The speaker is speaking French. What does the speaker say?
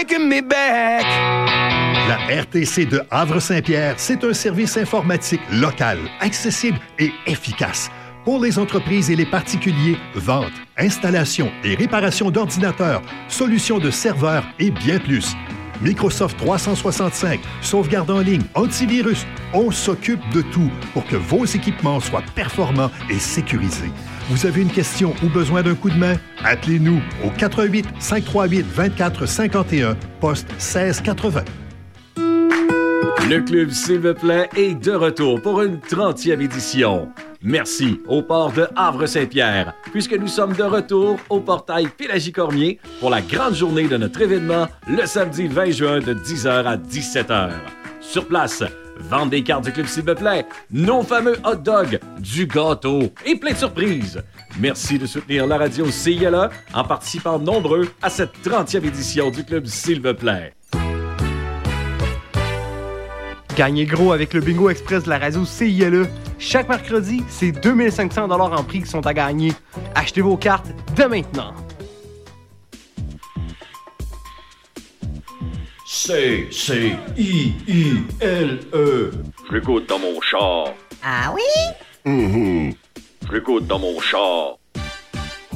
taking me back. La RTC de Havre-Saint-Pierre, c'est un service informatique local, accessible et efficace. Pour les entreprises et les particuliers, vente, installation et réparation d'ordinateurs, solutions de serveurs et bien plus. Microsoft 365, sauvegarde en ligne, antivirus, on s'occupe de tout pour que vos équipements soient performants et sécurisés. Vous avez une question ou besoin d'un coup de main? Appelez-nous au 88 538 24 51, poste 1680. Le Club S'il vous plaît est de retour pour une 30e édition. Merci au port de Havre-Saint-Pierre, puisque nous sommes de retour au portail Pélagie-Cormier pour la grande journée de notre événement le samedi 20 juin de 10h à 17h. Sur place, vente des cartes du Club S'il vous plaît, nos fameux hot dogs, du gâteau et plein de surprises. Merci de soutenir la radio CILE en participant nombreux à cette 30e édition du Club S'il vous plaît. Gagnez gros avec le Bingo Express de la radio CILE. Chaque mercredi, c'est 2500 $ en prix qui sont à gagner. Achetez vos cartes dès maintenant. C-C-I-I-L-E. Je l'écoute dans mon char. Ah oui? Je l'écoute dans mon char.